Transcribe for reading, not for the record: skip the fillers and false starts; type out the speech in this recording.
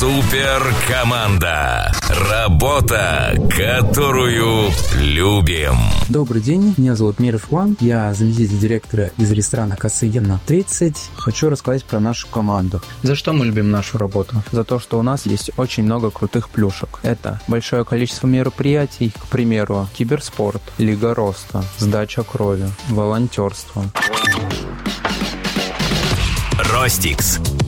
Суперкоманда. Работа, которую любим. Добрый день, меня зовут Мир Флан, я заместитель директора из ресторана Косыгина 30. Хочу рассказать про нашу команду. За что мы любим нашу работу? За то, что у нас есть очень много крутых плюшек. Это большое количество мероприятий, к примеру, киберспорт, Лига роста, сдача крови, волонтерство. Ростикс.